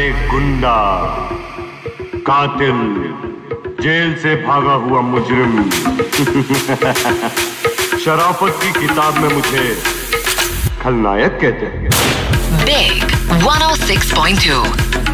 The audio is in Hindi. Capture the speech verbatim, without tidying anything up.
एक गुंडा, कातिल, जेल से भागा हुआ मुजरिम। शराफत की किताब में मुझे खलनायक कहते हैं। Big one oh six point two